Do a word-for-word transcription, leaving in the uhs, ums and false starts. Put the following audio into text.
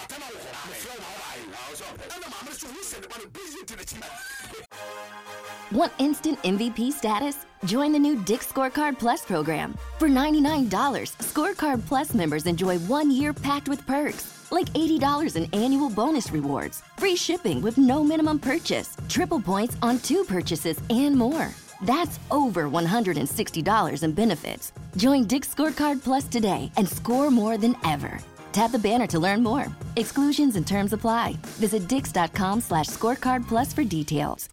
Want instant M V P status? Join the new Dick's Scorecard Plus program. For ninety-nine dollars, Scorecard Plus members enjoy one year packed with perks, like eighty dollars in annual bonus rewards, free shipping with no minimum purchase, triple points on two purchases, and more. That's over one hundred sixty dollars in benefits. Join Dick's Scorecard Plus today and score more than ever. Tap the banner to learn more. Exclusions and terms apply. Visit dix.com slash scorecard plus for details.